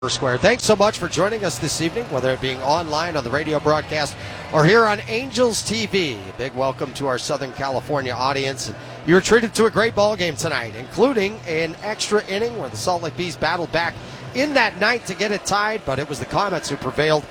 Square. Thanks so much for joining us this evening, whether it being online on the radio broadcast or here on Angels TV. A big welcome to our Southern California audience. You were treated to a great ball game tonight, including an extra inning where the Salt Lake Bees battled back in that ninth to get it tied, but it was the Comets who prevailed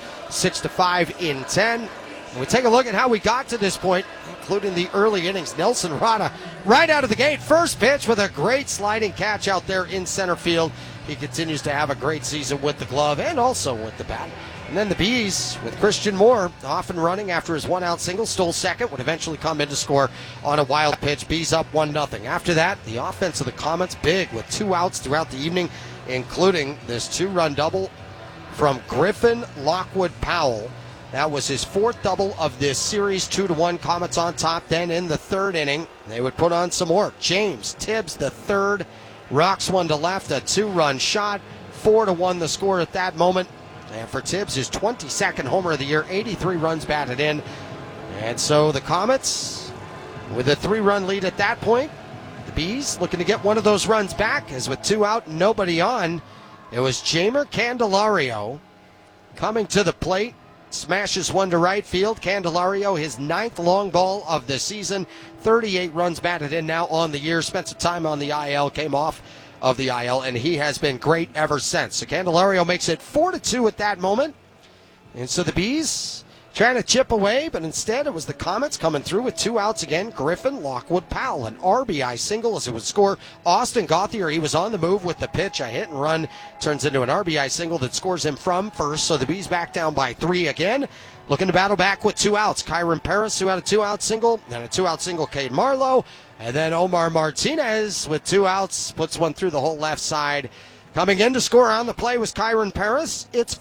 6-5 in 10. And we take a look at how we got to this point, including the early innings. Nelson Rada right out of the gate, first pitch with a great sliding catch out there in center field. He continues to have a great season with the glove and also with the bat. And then the Bees, with Christian Moore off and running after his one-out single, stole second, would eventually come in to score on a wild pitch. Bees up 1-0. After that, the offense of the Comets big with two outs throughout the evening, including this two-run double from Griffin Lockwood Powell. That was his fourth double of this series, 2-1. Comets on top. Then in the third inning, they would put on some more. James Tibbs, the third, rocks one to left, a two-run shot, 4-1 the score at that moment. And for Tibbs, his 22nd homer of the year, 83 runs batted in. And so the Comets, with a 3-run lead at that point, the Bees looking to get one of those runs back, as with two out, nobody on, it was Jeimer Candelario coming to the plate. Smashes one to right field. Candelario, his 9th long ball of the season. 38 runs batted in now on the year. Spent some time on the IL, came off of the IL, and he has been great ever since. So Candelario makes it 4-2 at that moment. And so the Bees trying to chip away, but instead it was the Comets coming through with two outs again. Griffin Lockwood Powell, an RBI single as it would score. Austin Gauthier, he was on the move with the pitch. A hit and run turns into an RBI single that scores him from first. So the Bees back down by 3 again. Looking to battle back with two outs. Kyron Paris, who had a two-out single, and a two-out single, Cade Marlowe. And then Omar Martinez with two outs, puts one through the whole left side. Coming in to score on the play was Kyron Paris. It's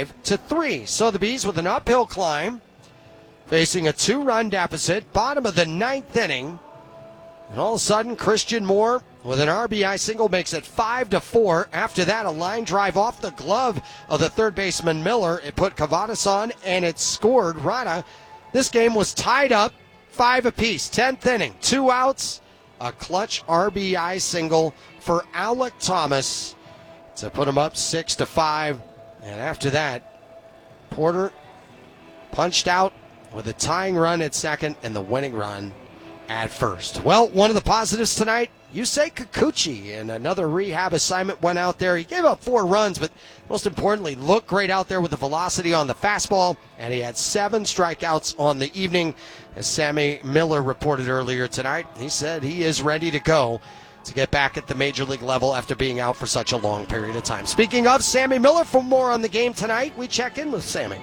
5-3. So the Bees with an uphill climb, facing a 2-run deficit, bottom of the 9th inning. And all of a sudden, Christian Moore with an RBI single makes it 5-4. After that, a line drive off the glove of the third baseman Miller. It put Cavadas on, and it scored Rada. This game was tied up 5 apiece. 10th inning, 2 outs, a clutch RBI single for Alec Thomas to put him up 6-5. And after that, Porter punched out with a tying run at second and the winning run at first. Well, one of the positives tonight, Yusei Kikuchi, and another rehab assignment went out there. He gave up 4 runs, but most importantly, looked great out there with the velocity on the fastball, and he had 7 strikeouts on the evening. As Sammy Miller reported earlier tonight, he said he is ready to go to get back at the major league level after being out for such a long period of time. Speaking of Sammy Miller, for more on the game tonight, we check in with Sammy.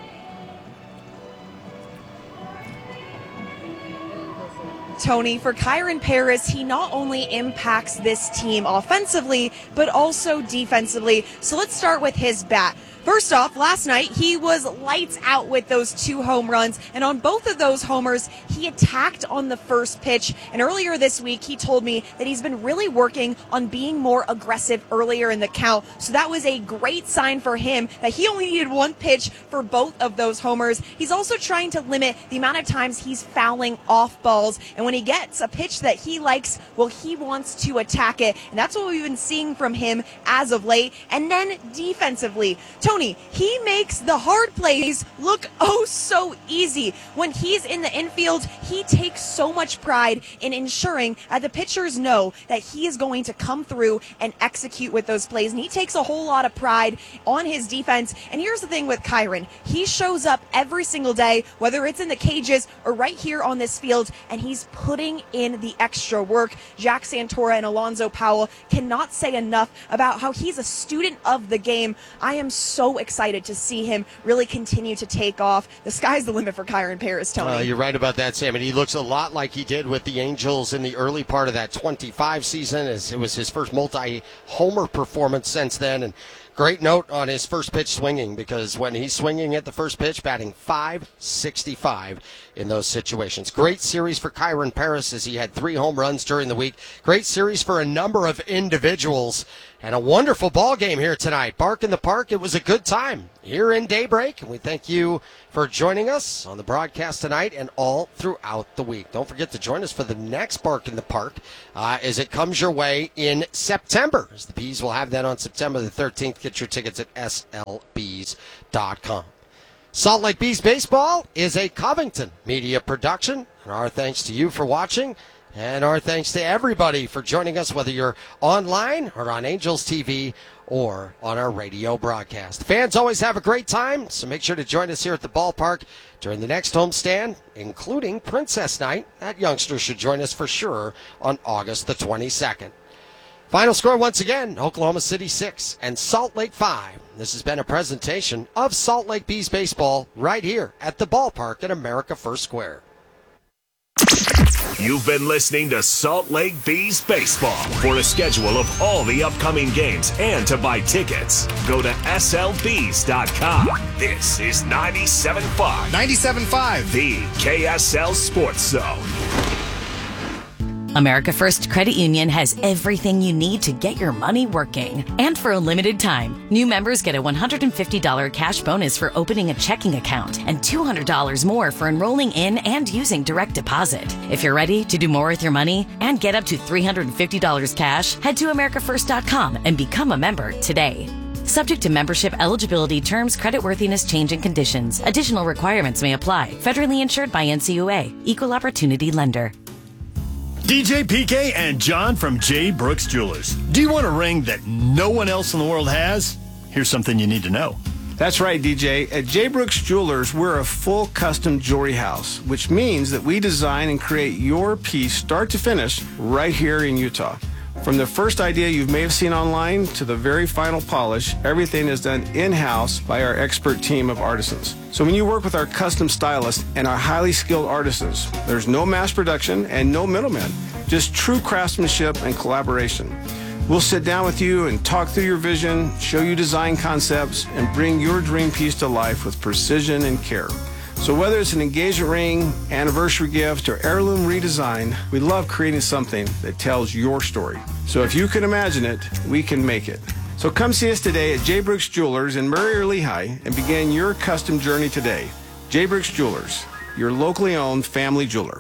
Tony, for Kyron Paris, he not only impacts this team offensively, but also defensively. So let's start with his bat. First off, last night, he was lights out with those 2 home runs, and on both of those homers, he attacked on the first pitch. And earlier this week, he told me that he's been really working on being more aggressive earlier in the count. So that was a great sign for him that he only needed 1 pitch for both of those homers. He's also trying to limit the amount of times he's fouling off balls, and when he gets a pitch that he likes, well, he wants to attack it, and that's what we've been seeing from him as of late. And then defensively, Tony, he makes the hard plays look oh so easy. When he's in the infield, he takes so much pride in ensuring that the pitchers know that he is going to come through and execute with those plays, and he takes a whole lot of pride on his defense. And here's the thing with Kyron, he shows up every single day, whether it's in the cages or right here on this field, and he's putting in the extra work. Jack Santora and Alonzo Powell cannot say enough about how he's a student of the game. I am so excited to see him really continue to take off. The sky's the limit for Kyron Paris, Tony. You're right about that, Sam. And he looks a lot like he did with the Angels in the early part of that 25 season, as it was his first multi-homer performance since then. And great note on his first pitch swinging, because when he's swinging at the first pitch, batting .565 in those situations. Great series for Kyron Paris, as he had 3 home runs during the week. Great series for a number of individuals. and a wonderful ball game here tonight. Bark in the Park. It was a good time here in Daybreak, and we thank you for joining us on the broadcast tonight and all throughout the week. Don't forget to join us for the next Bark in the Park as it comes your way in September, as the Bees will have that on September the 13th. Get your tickets at slbees.com. Salt Lake Bees Baseball is a Covington media production, and our thanks to you for watching. And our thanks to everybody for joining us, whether you're online or on Angels TV or on our radio broadcast. Fans always have a great time, so make sure to join us here at the ballpark during the next homestand, including Princess Night. That youngster should join us for sure on August the 22nd. Final score once again, Oklahoma City 6 and Salt Lake 5. This has been a presentation of Salt Lake Bees Baseball right here at the ballpark at America First Square. You've been listening to Salt Lake Bees Baseball. For a schedule of all the upcoming games and to buy tickets, go to slbees.com. This is 97.5. 97.5. The KSL Sports Zone. America First Credit Union has everything you need to get your money working. And for a limited time, new members get a $150 cash bonus for opening a checking account and $200 more for enrolling in and using direct deposit. If you're ready to do more with your money and get up to $350 cash, head to americafirst.com and become a member today. Subject to membership eligibility, terms, creditworthiness, change, and conditions. Additional requirements may apply. Federally insured by NCUA. Equal Opportunity Lender. DJ PK and John from J. Brooks Jewelers. Do you want a ring that no one else in the world has? Here's something you need to know. That's right, DJ. At J. Brooks Jewelers, we're a full custom jewelry house, which means that we design and create your piece start to finish right here in Utah. From the first idea you may have seen online to the very final polish, everything is done in-house by our expert team of artisans. So when you work with our custom stylists and our highly skilled artisans, there's no mass production and no middlemen, just true craftsmanship and collaboration. We'll sit down with you and talk through your vision, show you design concepts, and bring your dream piece to life with precision and care. So whether it's an engagement ring, anniversary gift, or heirloom redesign, we love creating something that tells your story. So if you can imagine it, we can make it. So come see us today at J. Brooks Jewelers in Murray or Lehigh and begin your custom journey today. J. Brooks Jewelers, your locally owned family jeweler.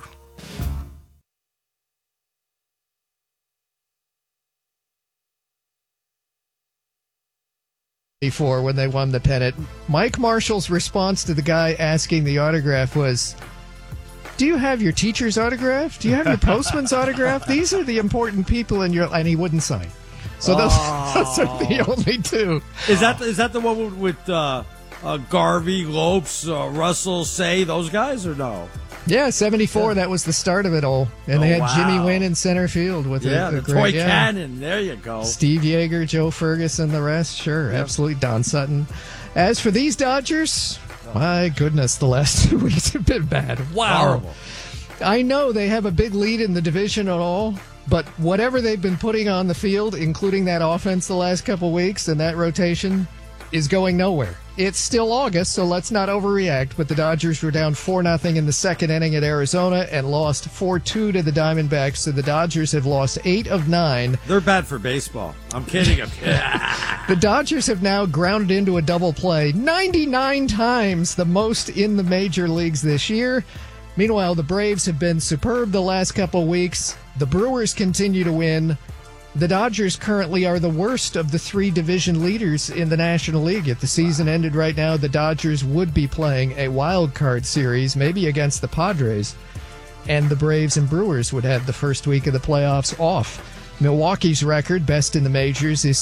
Before when they won the pennant, Mike Marshall's response to the guy asking the autograph was, "Do you have your teacher's autograph? Do you have your postman's autograph? These are the important people in your..." And he wouldn't sign. So those are the only two. Is that the one with Garvey, Lopes, Russell, Say, those guys, or no? Yeah, 74. Yeah. That was the start of it all, and they had Jimmy Wynn in center field with the toy cannon. There you go. Steve Yeager, Joe Ferguson, the rest. Sure, absolutely. Don Sutton. As for these Dodgers, my goodness, the last 2 weeks have been bad. Wow. Horrible. I know they have a big lead in the division at all, but whatever they've been putting on the field, including that offense the last couple weeks and that rotation, is going nowhere. It's still August, so let's not overreact, but the Dodgers were down 4-0 in the second inning at Arizona and lost 4-2 to the Diamondbacks, so the Dodgers have lost 8 of 9. They're bad for baseball. I'm kidding. The Dodgers have now grounded into a double play 99 times, the most in the major leagues this year. Meanwhile, the Braves have been superb the last couple weeks. The Brewers continue to win. The Dodgers currently are the worst of the 3 division leaders in the National League. If the season ended right now, the Dodgers would be playing a wild card series, maybe against the Padres, and the Braves and Brewers would have the first week of the playoffs off. Milwaukee's record, best in the majors, is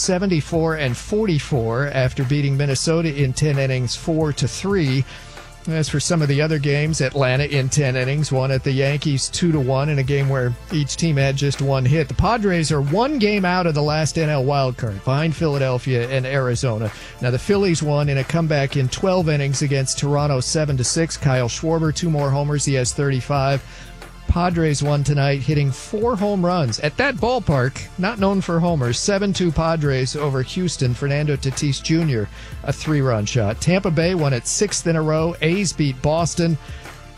74-44 after beating Minnesota in 10 innings 4-3. As for some of the other games, Atlanta in 10 innings won at the Yankees 2-1 in a game where each team had just one hit. The Padres are 1 game out of the last NL wildcard, behind Philadelphia and Arizona. Now the Phillies won in a comeback in 12 innings against Toronto 7-6. Kyle Schwarber, 2 more homers, he has 35. Padres won tonight, hitting 4 home runs at that ballpark, not known for homers. 7-2 Padres over Houston. Fernando Tatis Jr., a 3-run shot. Tampa Bay won its 6th in a row. A's beat Boston.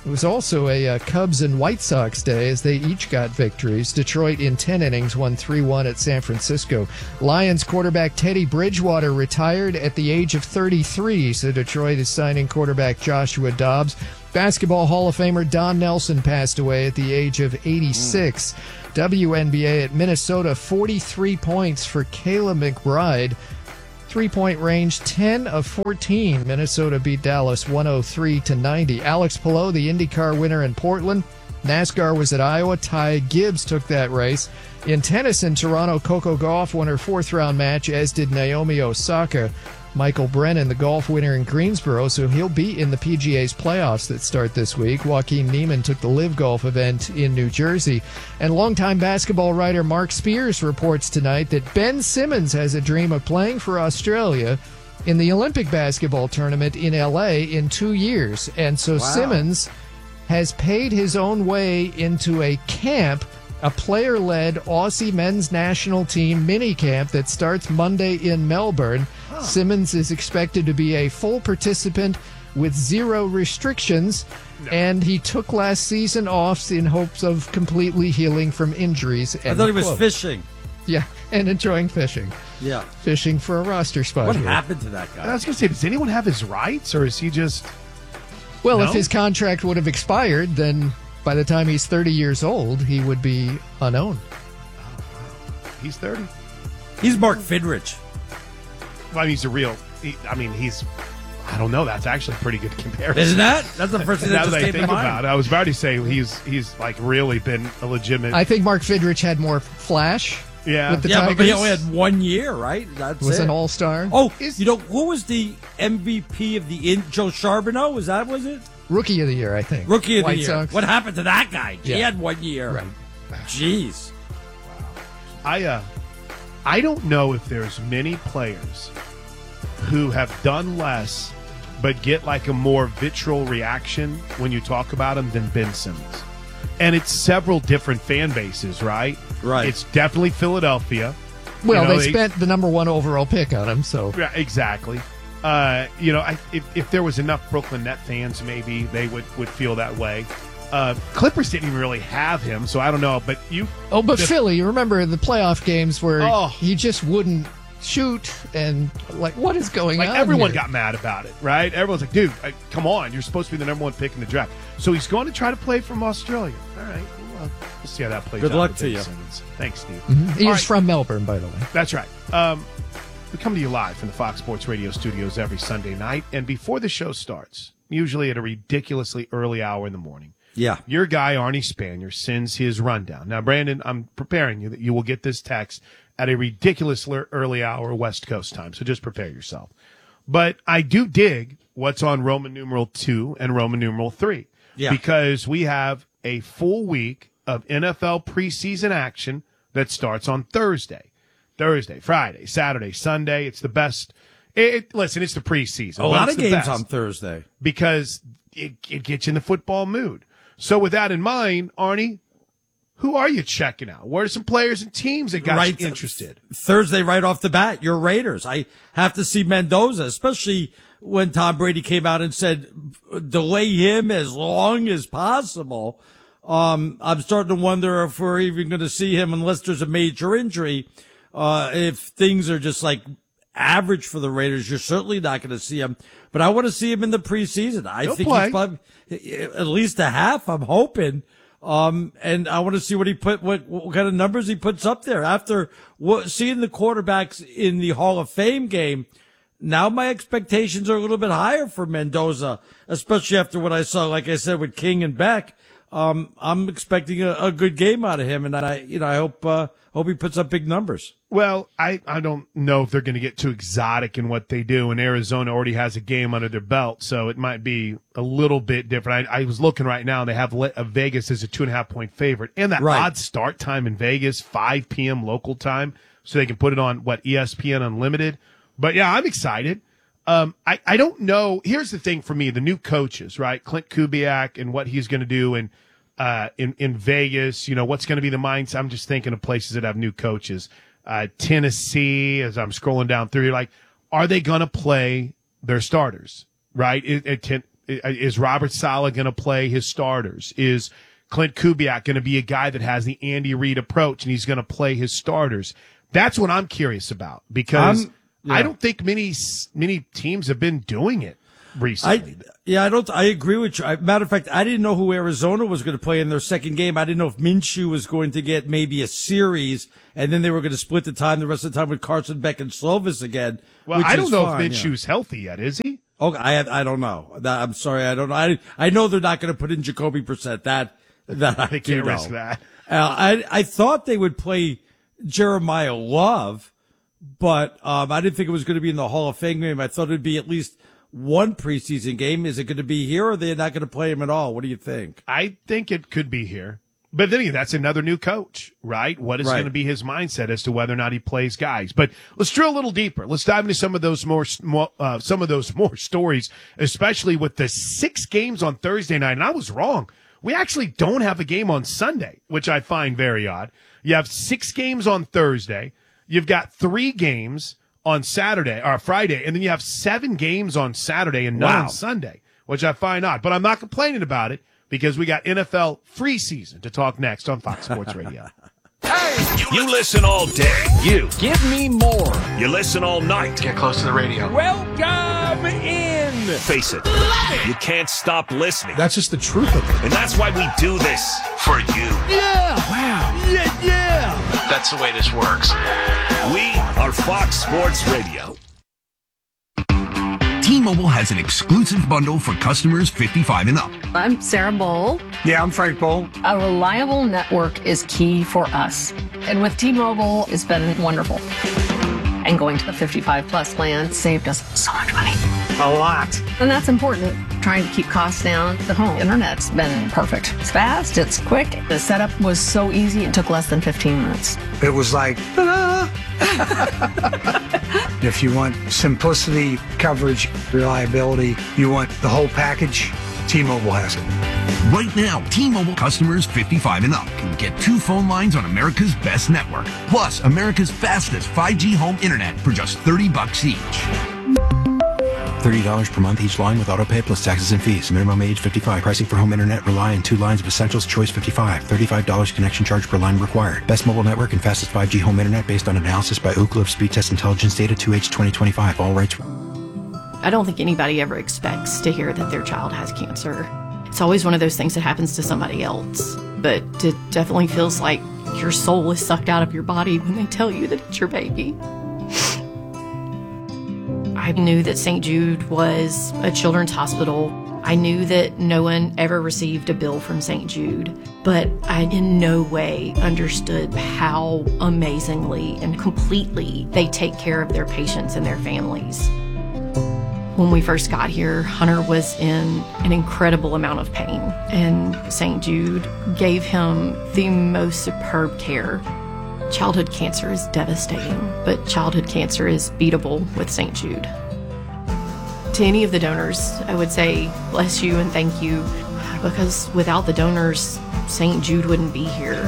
It was also a Cubs and White Sox day as they each got victories. Detroit in 10 innings won 3-1 at San Francisco. Lions quarterback Teddy Bridgewater retired at the age of 33, so Detroit is signing quarterback Joshua Dobbs. Basketball Hall of Famer Don Nelson passed away at the age of 86. WNBA at Minnesota, 43 points for Kayla McBride. 3-point range, 10 of 14. Minnesota beat Dallas 103-90. Alex Palou, the IndyCar winner in Portland. NASCAR was at Iowa. Ty Gibbs took that race. In tennis in Toronto, Coco Gauff won her fourth-round match, as did Naomi Osaka. Michael Brennan, the golf winner in Greensboro, so he'll be in the PGA's playoffs that start this week. Joaquin Niemann took the Live Golf event in New Jersey. And longtime basketball writer Mark Spears reports tonight that Ben Simmons has a dream of playing for Australia in the Olympic basketball tournament in L.A. in 2 years. And so Simmons has paid his own way into a camp, a player-led Aussie men's national team mini camp that starts Monday in Melbourne. Simmons is expected to be a full participant with zero restrictions, and he took last season off in hopes of completely healing from injuries. I thought he was fishing. Yeah, and enjoying fishing. Yeah. Fishing for a roster spot. What here. happened to that guy? I was going to say, does anyone have his rights, or is he just... Well, No? if his contract would have expired, then by the time he's 30 years old, he would be unowned. He's 30. He's Mark Fidrich. Well, I mean, he's... I don't know. That's actually a pretty good comparison. Isn't that? That's the first thing that now just that I came think to mind. about it, I was about to say he's like really been a legitimate... I think Mark Fidrich had more flash Yeah. with the Yeah, Tigers. but he only had 1 year, right? That's was it. an all-star. Oh, who was the MVP of the Joe Charbonneau? Was it? Rookie of the year, I think. Rookie of White the year. Sox. What happened to that guy? He Yeah. had 1 year. Right. Jeez. I don't know if there's many players who have done less but get like a more vitriol reaction when you talk about him than Ben Simmons. And it's several different fan bases, right? Right. It's definitely Philadelphia. Well, You know, they spent the number one overall pick on him, so. Yeah, exactly. If there was enough Brooklyn Net fans, maybe they would feel that way. Clippers didn't even really have him, so I don't know. But Philly, you remember the playoff games where Oh. he just wouldn't shoot, and like, what is going on? everyone here? got mad about it, right? Everyone's like, dude, come on, you're supposed to be the number one pick in the draft. So he's going to try to play from Australia. All right, we'll see how that plays out. Good luck with to Ben you. Simmons. Thanks, Steve. He's All right. from Melbourne, by the way. That's right. We come to you live from the Fox Sports Radio studios every Sunday night, and before the show starts, usually at a ridiculously early hour in the morning, Yeah. your guy, Arnie Spanier, sends his rundown. Now, Brandon, I'm preparing you that you will get this text at a ridiculously early hour West Coast time, so just prepare yourself. But I do dig what's on Roman numeral 2 and Roman numeral 3. Yeah. Because we have a full week of NFL preseason action that starts on Thursday, Friday, Saturday, Sunday. It's the best. Listen, it's the preseason. A but lot it's of the games best on Thursday. because it gets you in the football mood. So with that in mind, Arnie, who are you checking out? What are some players and teams that got you interested? Thursday, right off the bat, your Raiders. I have to see Mendoza, especially when Tom Brady came out and said, delay him as long as possible. I'm starting to wonder if we're even going to see him unless there's a major injury. If things are just like average for the Raiders, you're certainly not going to see him. But I want to see him in the preseason. I think play. he's probably at least a half, I'm hoping. And I want to see what kind of numbers he puts up there after seeing the quarterbacks in the Hall of Fame game. Now my expectations are a little bit higher for Mendoza, especially after what I saw, like I said, with King and Beck. I'm expecting a good game out of him, and I hope he puts up big numbers. Well, I don't know if they're going to get too exotic in what they do, and Arizona already has a game under their belt, so it might be a little bit different. I was looking right now, and they have Vegas as a 2.5-point favorite, and that odd start time in Vegas, 5 p.m. local time, so they can put it on, ESPN Unlimited. But, yeah, I'm excited. I don't know. Here's the thing for me, the new coaches, right? Clint Kubiak and what he's going to do in Vegas, what's going to be the mindset. I'm just thinking of places that have new coaches. Tennessee, as I'm scrolling down through, are they going to play their starters, right? Is Robert Saleh going to play his starters? Is Clint Kubiak going to be a guy that has the Andy Reid approach and he's going to play his starters? That's what I'm curious about, because I don't think many teams have been doing it recently. I agree with you. Matter of fact, I didn't know who Arizona was going to play in their second game. I didn't know if Minshew was going to get maybe a series, and then they were going to split the time the rest of the time with Carson Beck and Slovis again. Well, I don't know if Minshew's healthy yet, is he? Okay, I don't know. I'm sorry, I don't know. I know they're not going to put in Jacoby Brissett. That they can't risk that. I thought they would play Jeremiah Love, but I didn't think it was going to be in the Hall of Fame game. I thought it'd be at least one preseason game. Is it going to be here, or are they not going to play him at all? What do you think? I think it could be here. But then again, that's another new coach, right? What is going to be his mindset as to whether or not he plays guys? But let's drill a little deeper. Let's dive into some of those more stories, especially with the 6 games on Thursday night. And I was wrong. We actually don't have a game on Sunday, which I find very odd. You have 6 games on Thursday. You've got 3 games on Saturday or Friday, and then you have 7 games on Saturday and none on Sunday, which I find odd. But I'm not complaining about it, because we got NFL free season to talk next on Fox Sports Radio. Hey! You listen all day. You. Give me more. You listen all night. Get close to the radio. Welcome in. Face it. You can't stop listening. That's just the truth of it. And that's why we do this for you. Yeah. Wow. Yeah. That's the way this works. We are Fox Sports Radio. T-Mobile has an exclusive bundle for customers 55 and up. I'm Sarah Bowl. Yeah, I'm Frank Bowl. A reliable network is key for us. And with T-Mobile, it's been wonderful. And going to the 55 plus plan saved us so much money. A lot. And that's important. Trying to keep costs down. The home internet's been perfect. It's fast, it's quick. The setup was so easy, it took less than 15 minutes. It was like, if you want simplicity, coverage, reliability, you want the whole package, T-Mobile has it. Right now, T-Mobile customers 55 and up can get 2 phone lines on America's best network, plus America's fastest 5G home internet for just $30 each. $30 per month each line with autopay plus taxes and fees. Minimum age 55. Pricing for home internet rely on 2 lines of essentials. Choice 55. $35 connection charge per line required. Best mobile network and fastest 5G home internet based on analysis by Ookla of Speed Test Intelligence data 2H 2025. All rights. I don't think anybody ever expects to hear that their child has cancer. It's always one of those things that happens to somebody else. But it definitely feels like your soul is sucked out of your body when they tell you that it's your baby. I knew that St. Jude was a children's hospital. I knew that no one ever received a bill from St. Jude, but I in no way understood how amazingly and completely they take care of their patients and their families. When we first got here, Hunter was in an incredible amount of pain, and St. Jude gave him the most superb care. Childhood cancer is devastating, but childhood cancer is beatable with St. Jude. To any of the donors, I would say bless you and thank you, because without the donors, St. Jude wouldn't be here.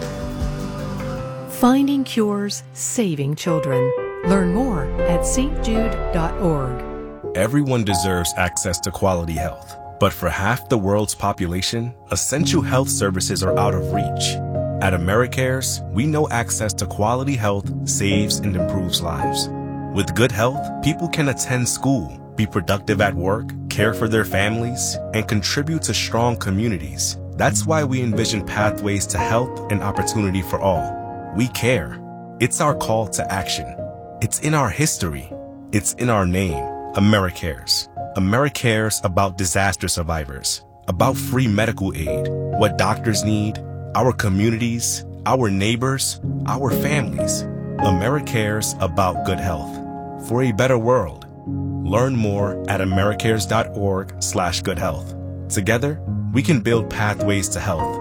Finding cures, saving children. Learn more at stjude.org. Everyone deserves access to quality health, but for half the world's population, essential health services are out of reach. At AmeriCares, we know access to quality health saves and improves lives. With good health, people can attend school, be productive at work, care for their families, and contribute to strong communities. That's why we envision pathways to health and opportunity for all. We care. It's our call to action. It's in our history. It's in our name, AmeriCares. AmeriCares about disaster survivors, about free medical aid, what doctors need, our communities, our neighbors, our families. AmeriCares about good health. For a better world. Learn more at americares.org/goodhealth. Together, we can build pathways to health.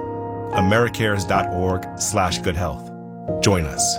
americares.org/goodhealth. Join us.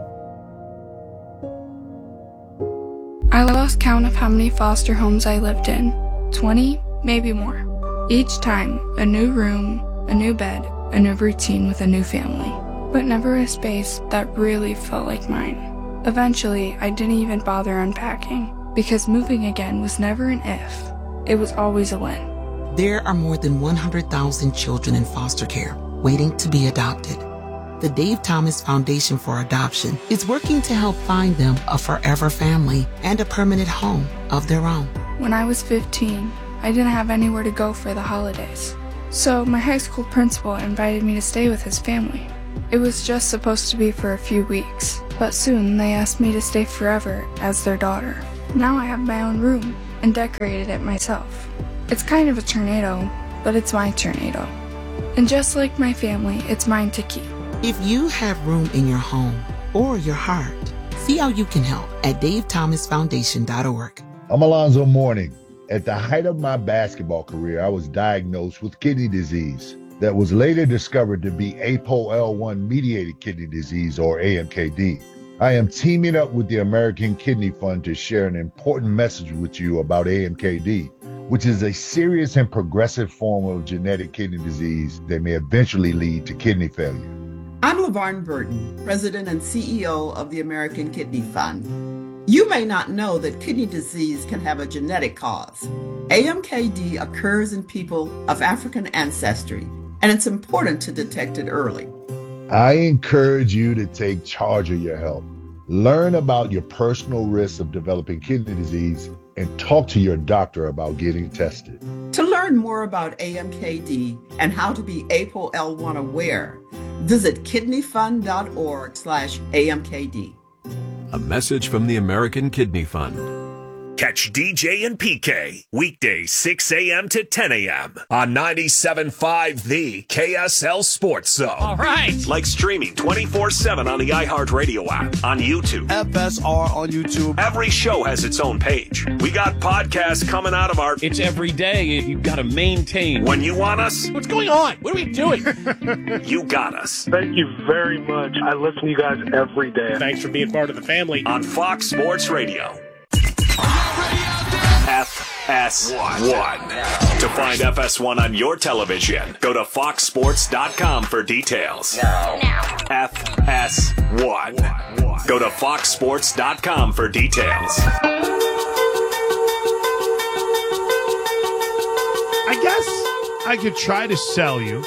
I lost count of how many foster homes I lived in. 20, maybe more. Each time, a new room, a new bed, a new routine with a new family, but never a space that really felt like mine. Eventually, I didn't even bother unpacking, because moving again was never an if, it was always a win. There are more than 100,000 children in foster care waiting to be adopted. The Dave Thomas Foundation for Adoption is working to help find them a forever family and a permanent home of their own. When I was 15, I didn't have anywhere to go for the holidays. So my high school principal invited me to stay with his family. It was just supposed to be for a few weeks, but soon they asked me to stay forever as their daughter. Now I have my own room and decorated it myself. It's kind of a tornado, but it's my tornado. And just like my family, it's mine to keep. If you have room in your home or your heart, see how you can help at davethomasfoundation.org. I'm Alonzo Mourning. At the height of my basketball career, I was diagnosed with kidney disease that was later discovered to be APOL1-mediated kidney disease, or AMKD. I am teaming up with the American Kidney Fund to share an important message with you about AMKD, which is a serious and progressive form of genetic kidney disease that may eventually lead to kidney failure. I'm LaVarn Burton, President and CEO of the American Kidney Fund. You may not know that kidney disease can have a genetic cause. AMKD occurs in people of African ancestry, and it's important to detect it early. I encourage you to take charge of your health. Learn about your personal risks of developing kidney disease and talk to your doctor about getting tested. To learn more about AMKD and how to be APOL1 aware, visit kidneyfund.org/AMKD. A message from the American Kidney Fund. Catch DJ and PK weekdays 6 a.m. to 10 a.m. on 97.5 The KSL Sports Zone. All right. Like streaming 24/7 on the iHeartRadio app, on YouTube. FSR on YouTube. Every show has its own page. We got podcasts coming out of our... It's every day. You've got to maintain. When you want us... What's going on? What are we doing? You got us. Thank you very much. I listen to you guys every day. Thanks for being part of the family. On Fox Sports Radio. FS1. To find FS1 on your television, go to foxsports.com for details. Now. FS1. Go to foxsports.com for details. I guess I could try to sell you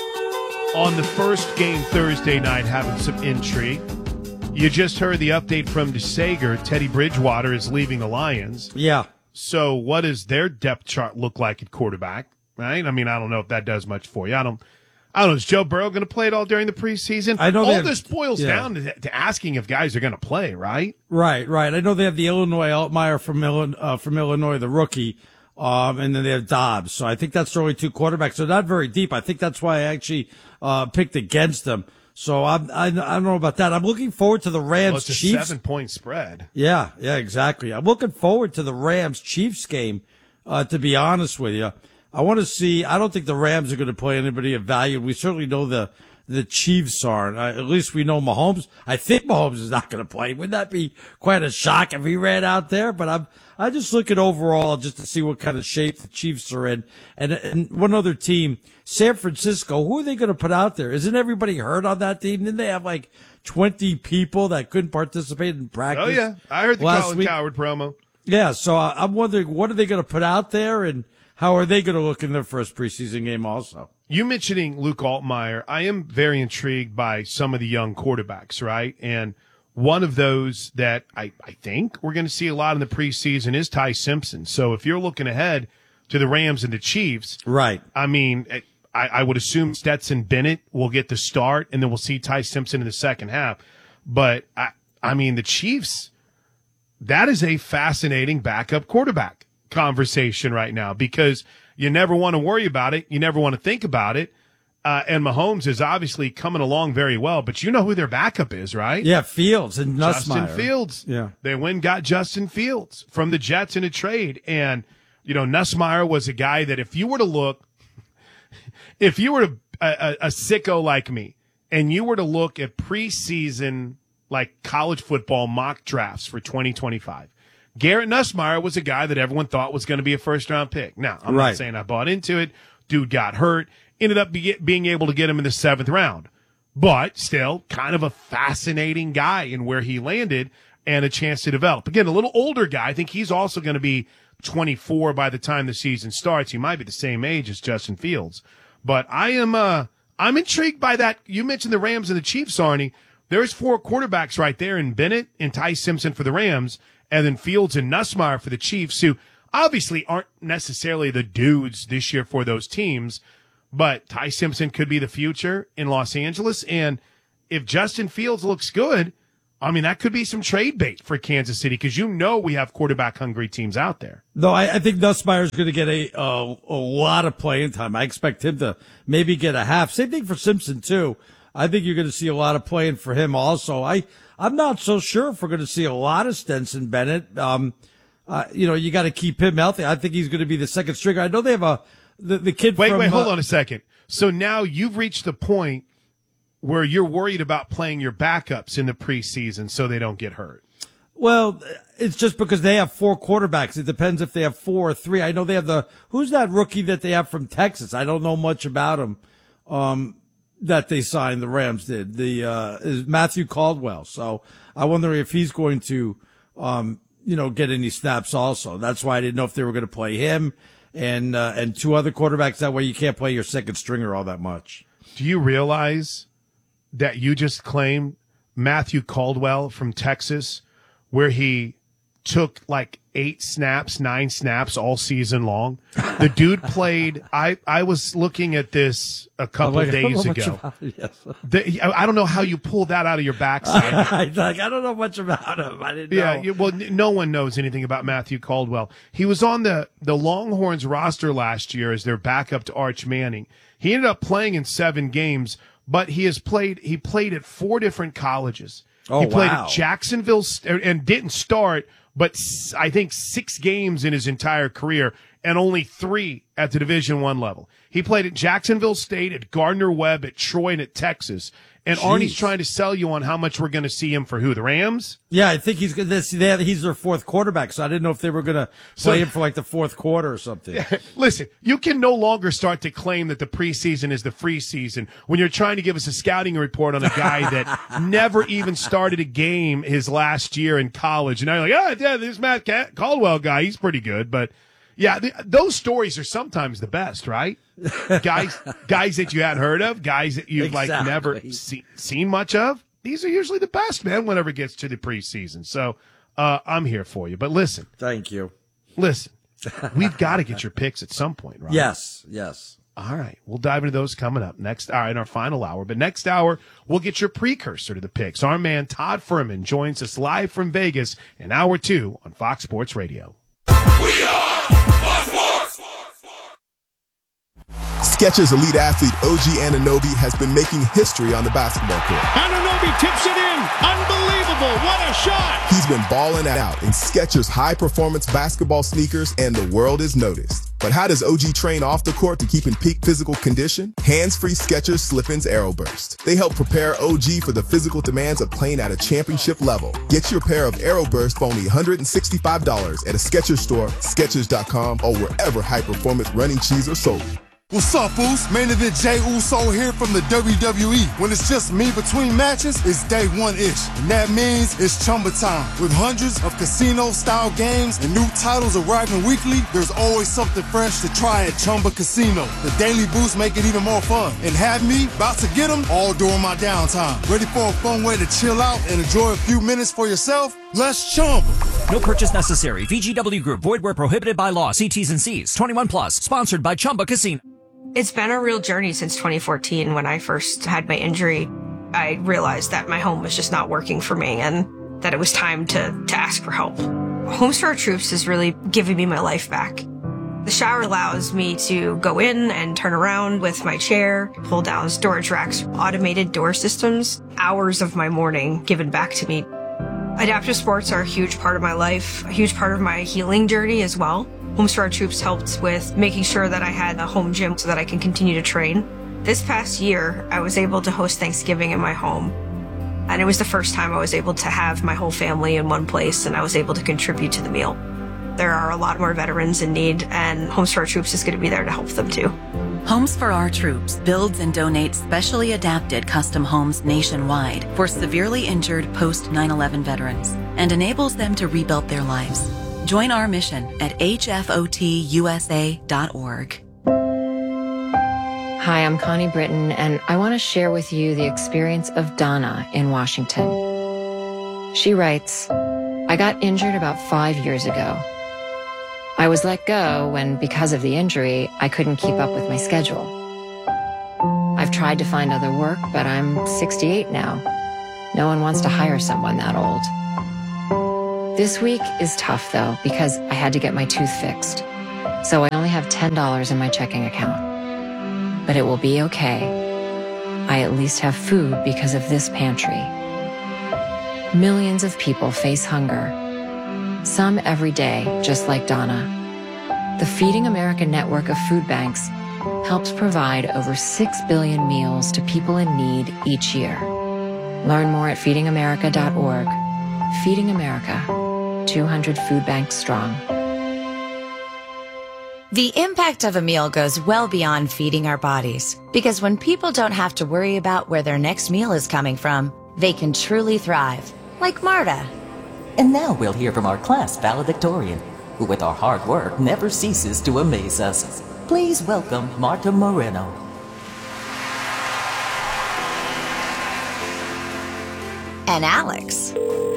on the first game Thursday night having some intrigue. You just heard the update from DeSager. Teddy Bridgewater is leaving the Lions. Yeah. So what does their depth chart look like at quarterback? Right? I mean, I don't know if that does much for you. I don't know. Is Joe Burrow going to play it all during the preseason? I know all this boils down to asking if guys are going to play, right? Right. I know they have the Illinois Altmaier from Illinois, the rookie, and then they have Dobbs. So I think that's their only two quarterbacks. So not very deep. I think that's why I actually picked against them. So I don't know about that. I'm looking forward to the Rams Chiefs. It's a 7-point spread. Yeah, exactly. I'm looking forward to the Rams Chiefs game. To be honest with you, I want to see. I don't think the Rams are going to play anybody of value. We certainly know the Chiefs aren't. At least we know Mahomes. I think Mahomes is not going to play. Wouldn't that be quite a shock if he ran out there? But I just look at overall just to see what kind of shape the Chiefs are in. And one other team, San Francisco, who are they going to put out there? Isn't everybody hurt on that team? Didn't they have like 20 people that couldn't participate in practice? Oh, yeah. I heard the Colin week? Cowherd promo. Yeah, so I'm wondering, what are they going to put out there, and how are they going to look in their first preseason game also? You mentioning Luke Altmaier, I am very intrigued by some of the young quarterbacks, right? And one of those that I think we're going to see a lot in the preseason is Ty Simpson. So if you're looking ahead to the Rams and the Chiefs, right? I mean, I would assume Stetson Bennett will get the start, and then we'll see Ty Simpson in the second half. But, I mean, the Chiefs, that is a fascinating backup quarterback conversation right now because you never want to worry about it. You never want to think about it. And Mahomes is obviously coming along very well, but you know who their backup is, right? Yeah, Fields and Nussmeier. Justin Fields. Yeah. They went and got Justin Fields from the Jets in a trade. And, you know, Nussmeier was a guy that if you were a sicko like me and you were to look at preseason, like college football mock drafts for 2025, Garrett Nussmeier was a guy that everyone thought was going to be a first-round pick. Now, I'm not saying I bought into it. Dude got hurt. Ended up being able to get him in the 7th round. But still, kind of a fascinating guy in where he landed and a chance to develop. Again, a little older guy. I think he's also going to be 24 by the time the season starts. He might be the same age as Justin Fields. But I'm intrigued by that. You mentioned the Rams and the Chiefs, Arnie. There's 4 quarterbacks right there in Bennett and Ty Simpson for the Rams, and then Fields and Nussmeier for the Chiefs, who obviously aren't necessarily the dudes this year for those teams, but Ty Simpson could be the future in Los Angeles. And if Justin Fields looks good, I mean, that could be some trade bait for Kansas City because we have quarterback-hungry teams out there. No, I think Nussmeier's going to get a lot of playing time. I expect him to maybe get a half. Same thing for Simpson, too. I think you're going to see a lot of playing for him also. I'm not so sure if we're going to see a lot of Stenson Bennett. You got to keep him healthy. I think he's going to be the second stringer. I know they have the kid Wait, from... hold on a second. So now you've reached the point where you're worried about playing your backups in the preseason so they don't get hurt. Well, it's just because they have 4 quarterbacks. It depends if they have 4 or 3. I know they have who's that rookie that they have from Texas? I don't know much about him. That they signed, the Rams did. Is Matthew Caldwell. So I wonder if he's going to, get any snaps also. That's why I didn't know if they were going to play him and 2 other quarterbacks. That way you can't play your second stringer all that much. Do you realize that you just claimed Matthew Caldwell from Texas, where he took like 9 snaps all season long? The dude played. I was looking at this a couple of days ago. I don't know how you pull that out of your backside. I don't know much about him. I didn't know. Yeah, well, no one knows anything about Matthew Caldwell. He was on the Longhorns roster last year as their backup to Arch Manning. He ended up playing in 7 games, but he played at 4 different colleges. He played at Jacksonville and didn't start, but I think 6 games in his entire career and only 3 at the Division I level. He played at Jacksonville State, at Gardner-Webb, at Troy, and at Texas. And Arnie's trying to sell you on how much we're going to see him for who? The Rams? Yeah, I think he's their 4th quarterback, so I didn't know if they were going to play him for like the 4th quarter or something. Listen, you can no longer start to claim that the preseason is the free season when you're trying to give us a scouting report on a guy that never even started a game his last year in college. And now you're like, this Matt Caldwell guy, he's pretty good. But yeah, those stories are sometimes the best, right? guys that you hadn't heard of, guys that you've never seen much of. These are usually the best, man, whenever it gets to the preseason. So I'm here for you. But listen. Thank you. Listen, we've got to get your picks at some point, right? Yes. All right. We'll dive into those coming up next hour in our final hour. But next hour, we'll get your precursor to the picks. Our man Todd Furman joins us live from Vegas in hour 2 on Fox Sports Radio. We are Fox Sports. Skechers elite athlete OG Anunoby has been making history on the basketball court. Anunoby tips it in. Unbelievable. What a shot. He's been balling out in Skechers high-performance basketball sneakers, and the world has noticed. But how does OG train off the court to keep in peak physical condition? Hands-free Skechers Slip-ins Aeroburst. They help prepare OG for the physical demands of playing at a championship level. Get your pair of Aeroburst for only $165 at a Skechers store, Skechers.com, or wherever high-performance running shoes are sold. What's up, Foos? Main event Jey Uso here from the WWE. When it's just me between matches, it's day one-ish. And that means it's Chumba time. With hundreds of casino-style games and new titles arriving weekly, there's always something fresh to try at Chumba Casino. The daily boosts make it even more fun. And have me about to get them all during my downtime. Ready for a fun way to chill out and enjoy a few minutes for yourself? Let's Chumba. No purchase necessary. VGW Group. Void where prohibited by law. See T's and C's. 21 plus. Sponsored by Chumba Casino. It's been a real journey since 2014 when I first had my injury. I realized that my home was just not working for me and that it was time to ask for help. Homes for Our Troops is really giving me my life back. The shower allows me to go in and turn around with my chair, pull down storage racks, automated door systems, hours of my morning given back to me. Adaptive sports are a huge part of my life, a huge part of my healing journey as well. Homes for Our Troops helped with making sure that I had a home gym so that I can continue to train. This past year, I was able to host Thanksgiving in my home. And it was the first time I was able to have my whole family in one place and I was able to contribute to the meal. There are a lot more veterans in need and Homes for Our Troops is going to be there to help them too. Homes for Our Troops builds and donates specially adapted custom homes nationwide for severely injured post 9/11 veterans and enables them to rebuild their lives. Join our mission at hfotusa.org. Hi, I'm Connie Britton, and I want to share with you the experience of Donna in Washington. She writes, I got injured about 5 years ago. I was let go when, because of the injury, I couldn't keep up with my schedule. I've tried to find other work, but I'm 68 now. No one wants to hire someone that old. This week is tough, though, because I had to get my tooth fixed. So I only have $10 in my checking account. But it will be okay. I at least have food because of this pantry. Millions of people face hunger. Some every day, just like Donna. The Feeding America network of food banks helps provide over 6 billion meals to people in need each year. Learn more at feedingamerica.org. Feeding America, 200 food banks strong. The impact of a meal goes well beyond feeding our bodies, because when people don't have to worry about where their next meal is coming from, they can truly thrive, like Marta. And now we'll hear from our class valedictorian, who with our hard work never ceases to amaze us. Please welcome Marta Moreno. And Alex.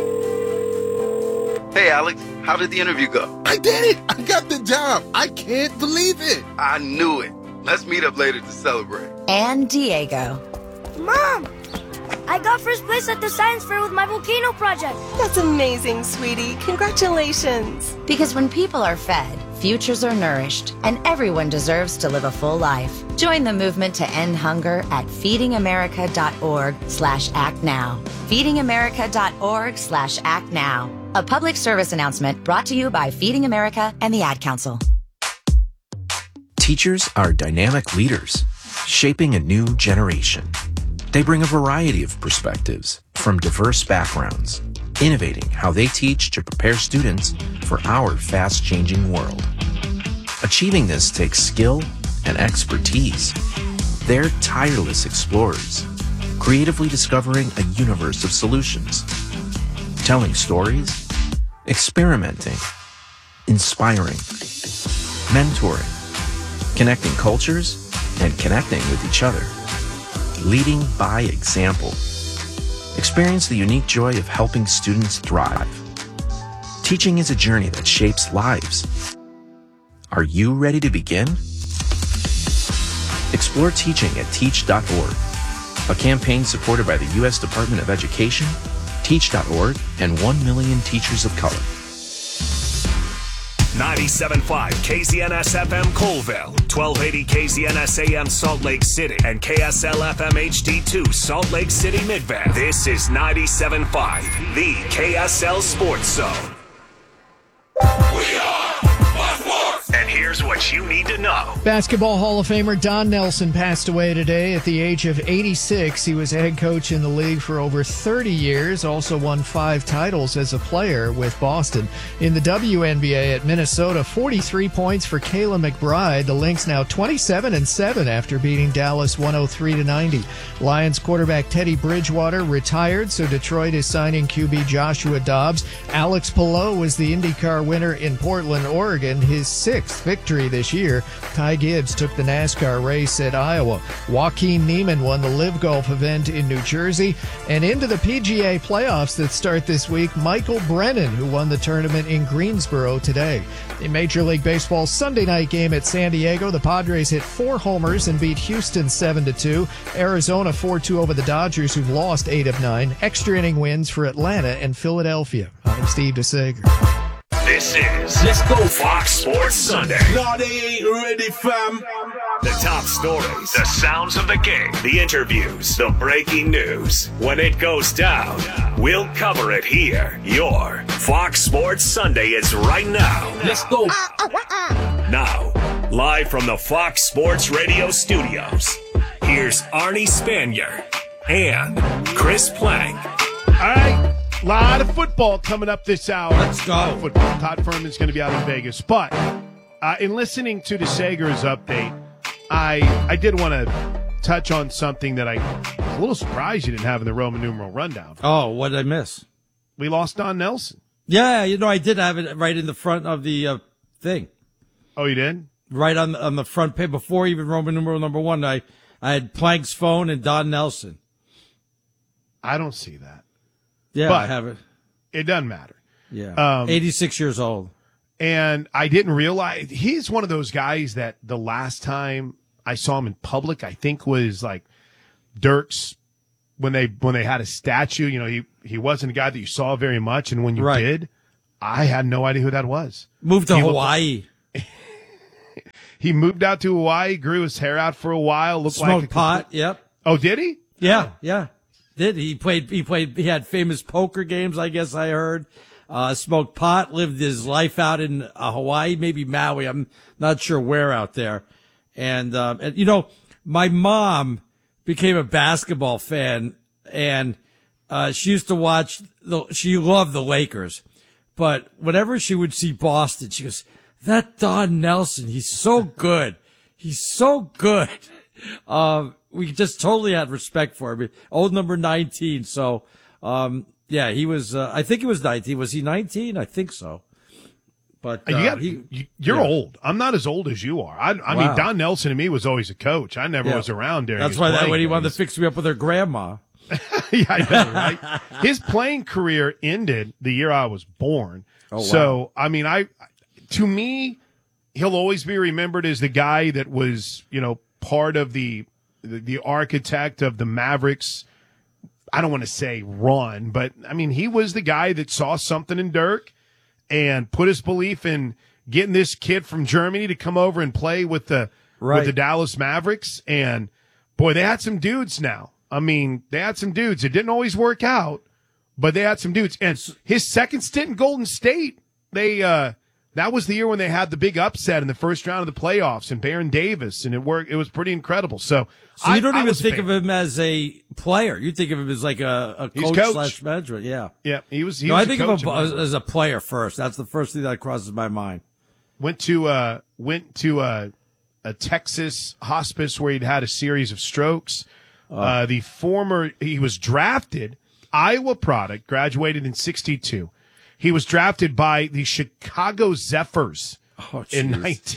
Hey, Alex, how did the interview go? I did it! I got the job! I can't believe it! I knew it. Let's meet up later to celebrate. And Diego. Mom! I got first place at the science fair with my volcano project. That's amazing, sweetie. Congratulations. Because when people are fed, futures are nourished, and everyone deserves to live a full life. Join the movement to end hunger at feedingamerica.org/actnow. feedingamerica.org/actnow. A public service announcement brought to you by Feeding America and the Ad Council. Teachers are dynamic leaders, shaping a new generation. They bring a variety of perspectives from diverse backgrounds, innovating how they teach to prepare students for our fast-changing world. Achieving this takes skill and expertise. They're tireless explorers, creatively discovering a universe of solutions, telling stories, experimenting, inspiring, mentoring, connecting cultures, and connecting with each other. Leading by example. Experience the unique joy of helping students thrive. Teaching is a journey that shapes lives. Are you ready to begin? Explore teaching at teach.org, a campaign supported by the U.S. Department of Education, Teach.org, and 1 million teachers of color. 97.5 KZNS-FM Colville, 1280 KZNS-AM Salt Lake City, and KSL-FM HD2 Salt Lake City Midvale. This is 97.5, the KSL Sports Zone. We are Sports. And here's what you need to know. Basketball Hall of Famer Don Nelson passed away today at the age of 86. He was a head coach in the league for over 30 years, also won 5 titles as a player with Boston. In the WNBA at Minnesota, 43 points for Kayla McBride. The Lynx now 27-7 after beating Dallas 103-90. Lions quarterback Teddy Bridgewater retired, so Detroit is signing QB Joshua Dobbs. Alex Palou was the IndyCar winner in Portland, Oregon, his 6th victory this year. Ty Gibbs took the NASCAR race at Iowa. Joaquin Niemann won the Live Golf event in New Jersey. And into the PGA playoffs that start this week, Michael Brennan, who won the tournament in Greensboro today. In Major League Baseball's Sunday night game at San Diego, the Padres hit 4 homers and beat Houston 7-2. Arizona 4-2 over the Dodgers, who've lost 8 of 9. Extra inning wins for Atlanta and Philadelphia. I'm Steve DeSager. This is Let's Go Fox Sports Sunday. No, they ain't ready, fam. The top stories, the sounds of the game, the interviews, the breaking news. When it goes down, we'll cover it here. Your Fox Sports Sunday is right now. Let's go. Now, live from the Fox Sports Radio studios, here's Arnie Spanier and Chris Plank. All right. A lot of football coming up this hour. Let's go. Football. Todd Furman's going to be out in Vegas. But in listening to the Sager's update, I did want to touch on something that I was a little surprised you didn't have in the Roman numeral rundown. Oh, what did I miss? We lost Don Nelson. Yeah, I did have it right in the front of the thing. Oh, you did? Right on the front page before even Roman numeral number 1. I had Plank's phone and Don Nelson. I don't see that. Yeah, but I have it. It doesn't matter. Yeah, 86 years old. And I didn't realize he's one of those guys that the last time I saw him in public, I think was like Dirk's when they had a statue. He wasn't a guy that you saw very much, and when you did, I had no idea who that was. Moved to Hawaii. He moved out to Hawaii, grew his hair out for a while, Smoked pot. Yep. Oh, did he? Yeah, yeah. Did he had famous poker games, I guess I heard. Smoked pot, lived his life out in Hawaii, maybe Maui. I'm not sure where out there. And my mom became a basketball fan, and she used to watch she loved the Lakers. But whenever she would see Boston, she goes, "That Don Nelson, he's so good. He's so good." We just totally had respect for him. Old number 19. So, yeah, he was, I think he was 19. Was he 19? I think so. But, you're old. I'm not as old as you are. I mean, Don Nelson to me was always a coach. I never was around during That's his why playing when he days. wanted to fix me up with her grandma. Yeah, I know, right? His playing career ended the year I was born. Oh, wow. So, I mean, to me, he'll always be remembered as the guy that was, part of the architect of the Mavericks. I don't want to say run, but I mean, he was the guy that saw something in Dirk and put his belief in getting this kid from Germany to come over and play with the Dallas Mavericks. And boy, they had some dudes now. I mean, they had some dudes. It didn't always work out, but they had some dudes. And his second stint in Golden State, that was the year when they had the big upset in the first round of the playoffs and Baron Davis, and it worked. It was pretty incredible. So you don't even think of him as a player. You think of him as like a coach / management. Yeah. Yeah. He was I a think coach of him as a player first. That's the first thing that crosses my mind. Went to a Texas hospice where he'd had a series of strokes. He was drafted, Iowa product, graduated in 1962. He was drafted by the Chicago Zephyrs in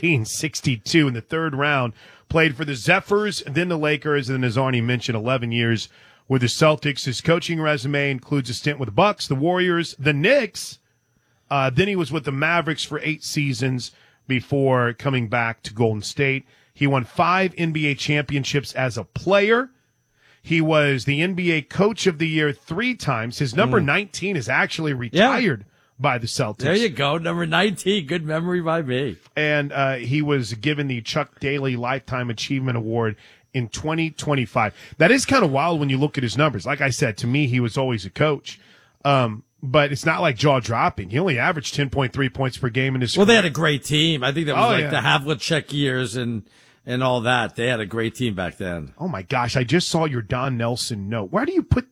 1962 in the third round. Played for the Zephyrs, then the Lakers, and then, as Arnie mentioned, 11 years with the Celtics. His coaching resume includes a stint with the Bucks, the Warriors, the Knicks. Then he was with the Mavericks for 8 seasons before coming back to Golden State. He won 5 NBA championships as a player. He was the NBA Coach of the Year 3 times. His number 19 is actually retired by the Celtics. There you go, number 19. Good memory by me. And he was given the Chuck Daly Lifetime Achievement Award in 2025. That is kind of wild when you look at his numbers. Like I said, to me, he was always a coach. But it's not like jaw-dropping. He only averaged 10.3 points per game in his career. They had a great team. I think that was the Havlicek years and all that. They had a great team back then. Oh, my gosh. I just saw your Don Nelson note. Where do you put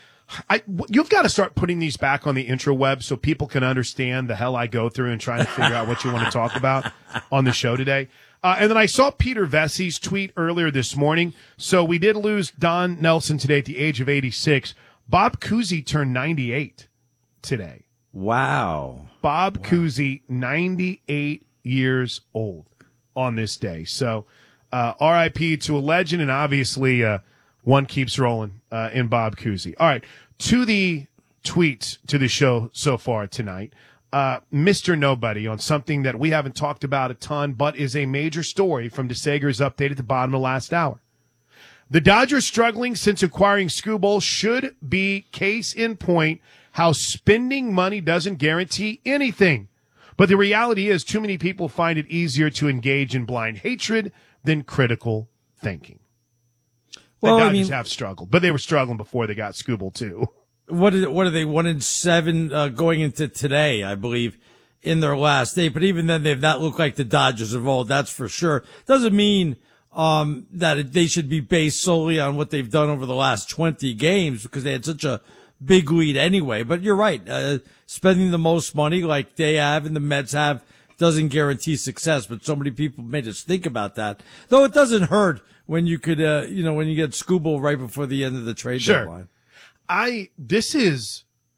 you've got to start putting these back on the intraweb so people can understand the hell I go through and trying to figure out what you want to talk about on the show today. And then I saw Peter Vessey's tweet earlier this morning. So we did lose Don Nelson today at the age of 86. Bob Cousy turned 98 today. Wow. Bob Cousy, 98 years old on this day. So RIP to a legend, and obviously one keeps rolling in Bob Cousy. All right, to the tweets to the show so far tonight. Mr. Nobody on something that we haven't talked about a ton, but is a major story from DeSager's update at the bottom of the last hour. The Dodgers struggling since acquiring Skubal should be case in point how spending money doesn't guarantee anything. But the reality is too many people find it easier to engage in blind hatred than critical thinking. Well, the Dodgers have struggled, but they were struggling before they got Skubal too. What are they, 1-7 going into today, I believe, in their last day. But even then, they've not looked like the Dodgers of old, that's for sure. Doesn't mean that they should be based solely on what they've done over the last 20 games because they had such a big lead anyway. But you're right. Spending the most money like they have and the Mets have doesn't guarantee success. But so many people made us think about that. Though it doesn't hurt when you could, when you get Skubal right before the end of the trade deadline.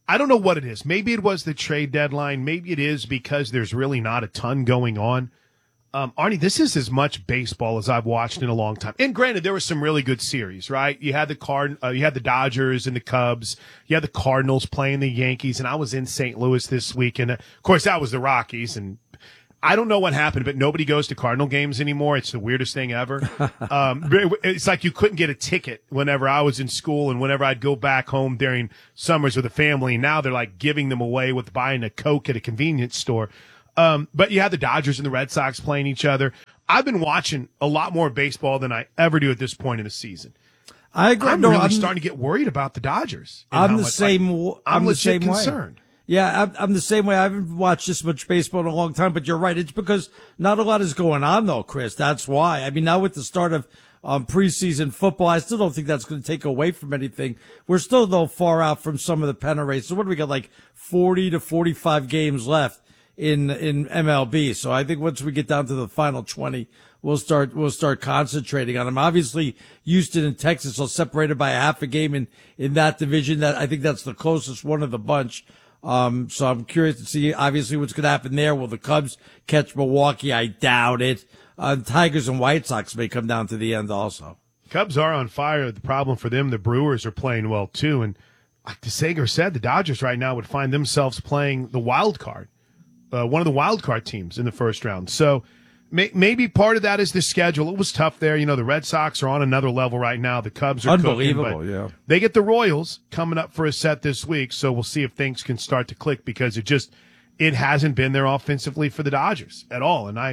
I don't know what it is. Maybe it was the trade deadline. Maybe it is because there's really not a ton going on. Arnie, this is as much baseball as I've watched in a long time. And granted, there were some really good series, right? You had you had the Dodgers and the Cubs. You had the Cardinals playing the Yankees, and I was in St. Louis this week, and of course that was the Rockies. And I don't know what happened, but nobody goes to Cardinal games anymore. It's the weirdest thing ever. It's like you couldn't get a ticket whenever I was in school, and whenever I'd go back home during summers with the family. Now they're like giving them away with buying a Coke at a convenience store. But you had the Dodgers and the Red Sox playing each other. I've been watching a lot more baseball than I ever do at this point in the season. I agree. I'm really starting to get worried about the Dodgers. I'm the same. I'm legit the same concerned. Way. Yeah, I'm the same way. I haven't watched this much baseball in a long time, but you're right. It's because not a lot is going on, though, Chris. That's why. I mean, now with the start of preseason football, I still don't think that's going to take away from anything. We're still, though, far out from some of the pennant races. So what do we got, like 40 to 45 games left in MLB? So I think once we get down to the final 20, we'll start concentrating on them. Obviously, Houston and Texas are separated by a half a game in that division. That I think that's the closest one of the bunch. So I'm curious to see, obviously, what's going to happen there. Will the Cubs catch Milwaukee? I doubt it. Tigers and White Sox may come down to the end also. Cubs are on fire. The problem for them, the Brewers are playing well, too. And like DeSager said, the Dodgers right now would find themselves playing the wild card, one of the wild card teams in the first round. So maybe part of that is the schedule. It was tough there. You know, the Red Sox are on another level right now. The Cubs are unbelievable, cooking, yeah. They get the Royals coming up for a set this week, so we'll see if things can start to click because it hasn't been there offensively for the Dodgers at all. And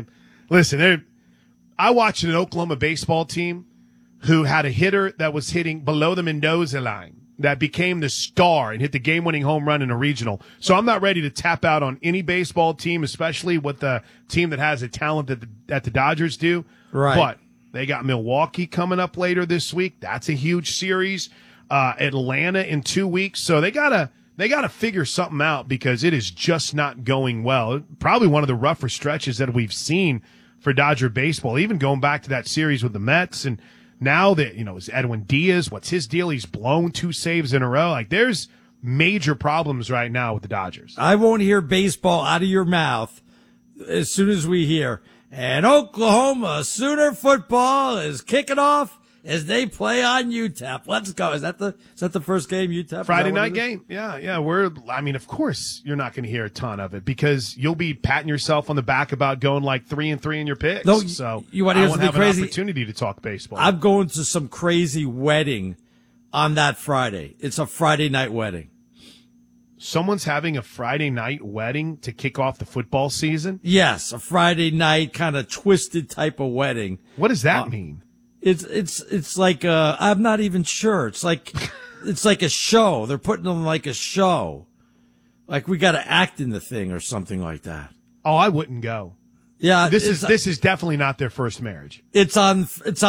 I watched an Oklahoma baseball team who had a hitter that was hitting below the Mendoza line that became the star and hit the game-winning home run in a regional. So I'm not ready to tap out on any baseball team, especially with the team that has a talent that the Dodgers do. Right. But they got Milwaukee coming up later this week. That's a huge series. Atlanta in 2 weeks. So they gotta figure something out because it is just not going well. Probably one of the rougher stretches that we've seen for Dodger baseball, even going back to that series with the Mets. And now that, is Edwin Diaz, what's his deal? He's blown 2 saves in a row. Like, there's major problems right now with the Dodgers. I won't hear baseball out of your mouth as soon as we hear, and Oklahoma Sooner football is kicking off as they play on UTEP. Let's go. Is that the first game, UTEP? Friday night game? Yeah. Of course you're not going to hear a ton of it because you'll be patting yourself on the back about going like 3-3 in your picks. No, so you want to hear something crazy? An opportunity to talk baseball. I'm going to some crazy wedding on that Friday. It's a Friday night wedding. Someone's having a Friday night wedding to kick off the football season? Yes, a Friday night kind of twisted type of wedding. What does that mean? It's like I'm not even sure. It's like a show. They're putting on like a show. Like we got to act in the thing or something like that. Oh, I wouldn't go. Yeah, this is definitely not their first marriage. It's on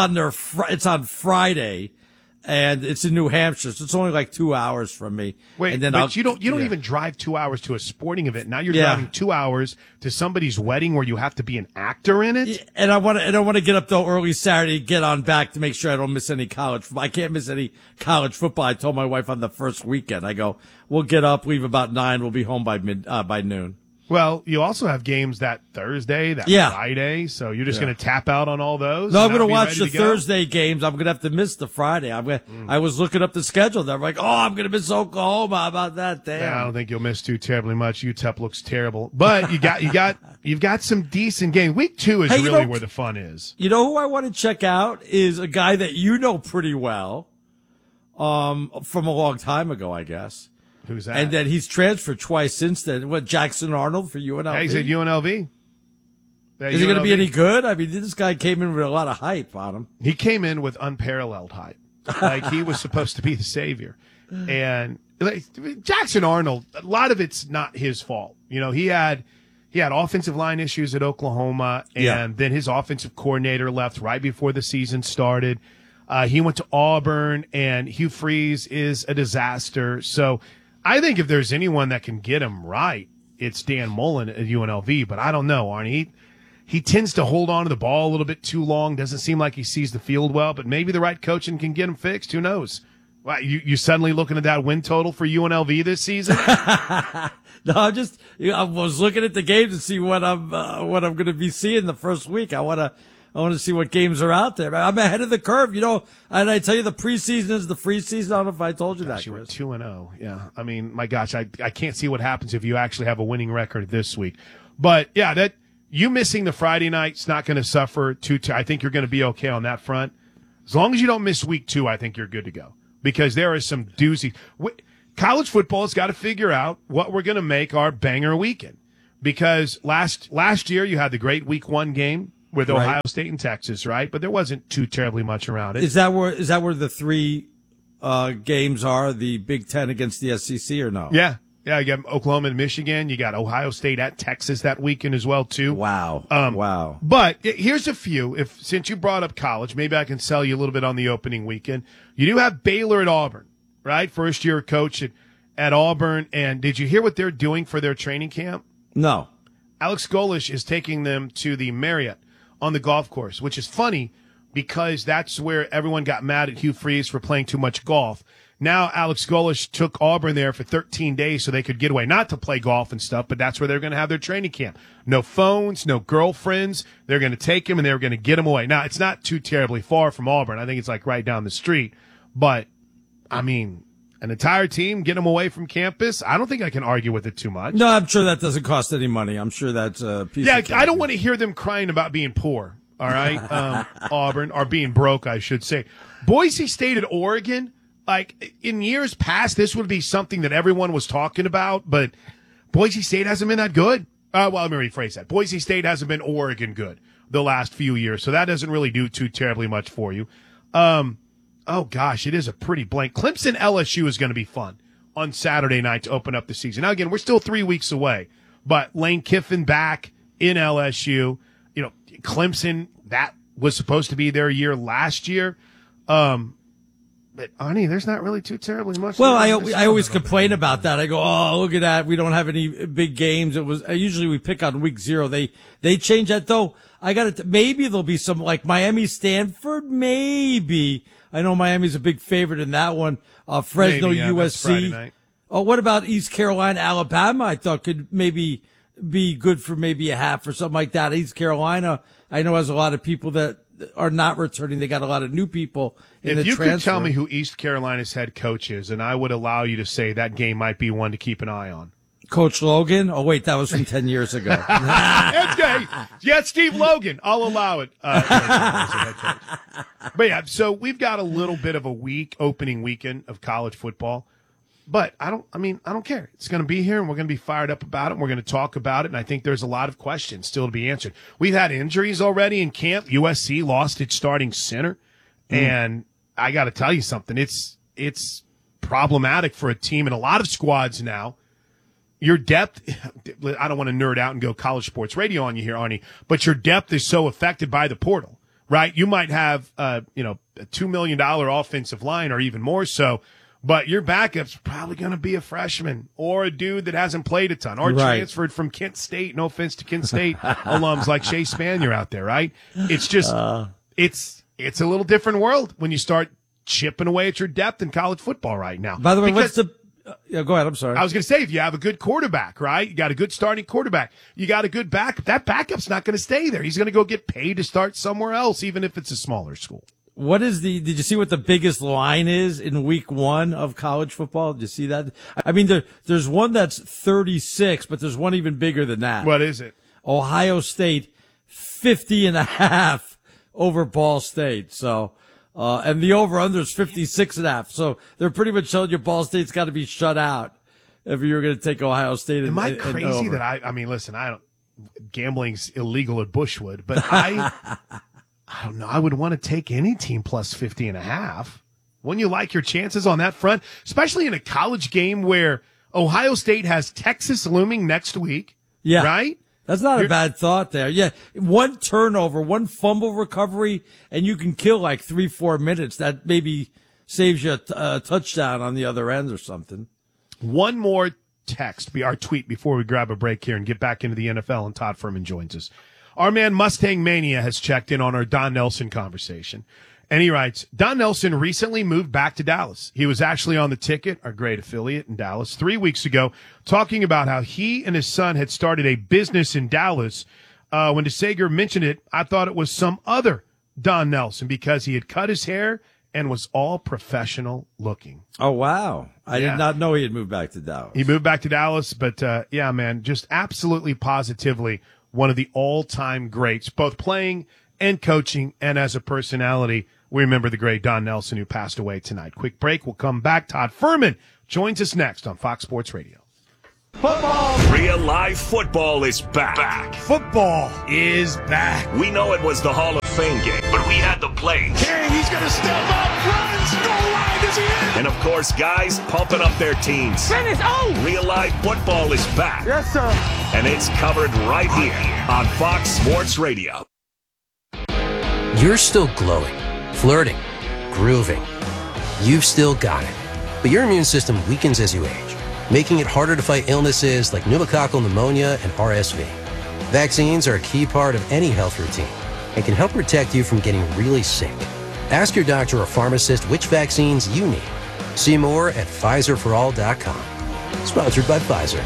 Friday, and it's in New Hampshire. So it's only like 2 hours from me. Wait, and then but you don't even drive 2 hours to a sporting event. Now you're driving 2 hours to somebody's wedding where you have to be an actor in it. And I want to get up though early Saturday, get on back to make sure I don't miss any college football. I can't miss any college football. I told my wife on the first weekend, I go, we'll get up, leave about 9, we'll be home by noon. Well, you also have games that Thursday, Friday, so you're just going to tap out on all those? No, I'm going to watch the Thursday games. I'm going to have to miss the Friday. I was looking up the schedule there. I'm like, I'm going to miss Oklahoma. How about that? Damn. Yeah, I don't think you'll miss too terribly much. UTEP looks terrible, but you've got some decent games. Week 2 is really where the fun is. You know who I want to check out is a guy that you know pretty well, from a long time ago, I guess. Who's that? And then he's transferred twice since then. What, Jackson Arnold for UNLV? Yeah, he's at UNLV. Is he going to be any good? I mean, this guy came in with a lot of hype on him. He came in with unparalleled hype. Like, he was supposed to be the savior. And Jackson Arnold, a lot of it's not his fault. He had offensive line issues at Oklahoma, and then his offensive coordinator left right before the season started. He went to Auburn, and Hugh Freeze is a disaster. So I think if there's anyone that can get him right, it's Dan Mullen at UNLV. But I don't know, Arnie. He tends to hold on to the ball a little bit too long. Doesn't seem like he sees the field well. But maybe the right coaching can get him fixed. Who knows? Wow, you suddenly looking at that win total for UNLV this season? No, I was looking at the games to see what I'm going to be seeing the first week. I want to see what games are out there. I'm ahead of the curve, and I tell you the preseason is the free season. I don't know if I told you that. You were 2-0. Yeah. I mean, my gosh, I can't see what happens if you actually have a winning record this week. But yeah, that you missing the Friday night's not going to suffer I think you're going to be okay on that front. As long as you don't miss week 2, I think you're good to go. Because there is some doozy. College football has got to figure out what we're going to make our banger weekend. Because last year you had the great week 1 game with Ohio State and Texas, right? But there wasn't too terribly much around it. Is that where the 3 games are? The Big Ten against the SEC or no? Yeah. Yeah, you got Oklahoma and Michigan. You got Ohio State at Texas that weekend as well, too. Wow. Wow. But here's a few. Since you brought up college, maybe I can sell you a little bit on the opening weekend. You do have Baylor at Auburn, right? First-year coach at Auburn. And did you hear what they're doing for their training camp? No. Alex Golesh is taking them to the Marriott on the golf course, which is funny because that's where everyone got mad at Hugh Freeze for playing too much golf. Now Alex Golesh took Auburn there for 13 days so they could get away, not to play golf and stuff, but that's where they're going to have their training camp. No phones, no girlfriends. They're going to take him and they're going to get him away. Now, it's not too terribly far from Auburn. I think it's like right down the street. But, I mean, an entire team, get them away from campus, I don't think I can argue with it too much. No, I'm sure that doesn't cost any money. I'm sure that's a piece of cake. I don't want to hear them crying about being poor, all right? Auburn, or being broke, I should say. Boise State at Oregon, like, in years past, this would be something that everyone was talking about, but Boise State hasn't been that good. Well, let me rephrase that. Boise State hasn't been Oregon good the last few years, so that doesn't really do too terribly much for you. Oh, gosh, it is a pretty blank. Clemson LSU is going to be fun on Saturday night to open up the season. Now, again, we're still 3 weeks away, but Lane Kiffin back in LSU. Clemson, that was supposed to be their year last year. But, Arnie, there's not really too terribly much. Well, I always complain about that. I go, oh, look at that. We don't have any big games. It was usually we pick on week 0. They change that, though. Maybe there'll be some, like Miami, Stanford, maybe. I know Miami's a big favorite in that one. Fresno, maybe, yeah, USC. Oh, what about East Carolina, Alabama? I thought could maybe be good for maybe a half or something like that. East Carolina, I know has a lot of people that are not returning. They got a lot of new people in the transfer. If you could tell me who East Carolina's head coach is, and I would allow you to say that game might be one to keep an eye on. Coach Logan? Oh, wait, that was from 10 years ago. Yeah, Steve Logan. I'll allow it. But yeah, so we've got a little bit of a opening weekend of college football. But I don't care. It's going to be here, and we're going to be fired up about it, and we're going to talk about it, and I think there's a lot of questions still to be answered. We've had injuries already in camp. USC lost its starting center, and I got to tell you something. It's problematic for a team and a lot of squads now. Your depth, I don't want to nerd out and go college sports radio on you here, Arnie, but your depth is so affected by the portal, right? You might have, a $2 million offensive line or even more so, but your backup's probably going to be a freshman or a dude that hasn't played a ton or transferred from Kent State. No offense to Kent State alums like Shea Spanier out there, right? It's just, it's a little different world when you start chipping away at your depth in college football right now. By the way, what's the... go ahead. I'm sorry. I was going to say, if you have a good quarterback, right? You got a good starting quarterback. You got a good backup. That backup's not going to stay there. He's going to go get paid to start somewhere else, even if it's a smaller school. Did you see what the biggest line is in week 1 of college football? Did you see that? I mean, there's one that's 36, but there's one even bigger than that. What is it? Ohio State, 50.5 over Ball State. So, and the over-under is 56.5. So they're pretty much telling you Ball State's got to be shut out if you're going to take Ohio State. Am I crazy that I mean, listen, gambling's illegal at Bushwood, but I don't know. I would want to take any team plus 50.5. Wouldn't you like your chances on that front, especially in a college game where Ohio State has Texas looming next week? Yeah. Right? That's not a bad thought there. Yeah. One turnover, one fumble recovery, and you can kill like 3-4 minutes. That maybe saves you a touchdown on the other end or something. One more text, our tweet before we grab a break here and get back into the NFL, and Todd Furman joins us. Our man Mustang Mania has checked in on our Don Nelson conversation. And he writes, Don Nelson recently moved back to Dallas. He was actually on The Ticket, our great affiliate in Dallas, 3 weeks ago, talking about how he and his son had started a business in Dallas. When DeSager mentioned it, I thought it was some other Don Nelson because he had cut his hair and was all professional looking. Oh, wow. I did not know he had moved back to Dallas. He moved back to Dallas, but yeah, man, just absolutely positively one of the all-time greats, both playing and coaching and as a personality. We remember the great Don Nelson who passed away tonight. Quick break. We'll come back. Todd Furman joins us next on Fox Sports Radio. Football! Real live football is back. Football is back. We know it was the Hall of Fame game, but we had the plays. King, he's going to step up, runs, goal line, is he in? And of course, guys pumping up their teams. Finish, Real live football is back. Yes, sir. And it's covered right here on Fox Sports Radio. You're still glowing, flirting, grooving. You've still got it. But your immune system weakens as you age, making it harder to fight illnesses like pneumococcal pneumonia and RSV. Vaccines are a key part of any health routine and can help protect you from getting really sick. Ask your doctor or pharmacist which vaccines you need. See more at PfizerForAll.com. Sponsored by Pfizer.